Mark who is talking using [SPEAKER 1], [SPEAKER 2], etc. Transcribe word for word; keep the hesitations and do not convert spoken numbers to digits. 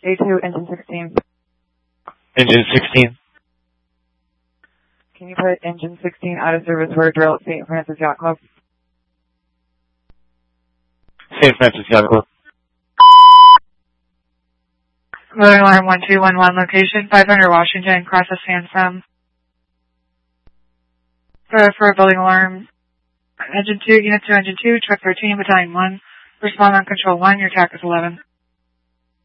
[SPEAKER 1] A two, engine sixteen.
[SPEAKER 2] Engine sixteen.
[SPEAKER 1] Can you put engine sixteen out of service for a drill at Saint Francis Yacht Club?
[SPEAKER 2] Saint Francis Yacht Club.
[SPEAKER 3] Loading alarm one two one one, location five hundred Washington, cross the Sansom. For, for a building alarm, engine two, unit two, engine two, truck thirteen, battalion one. Respond on control one, your T A C is eleven.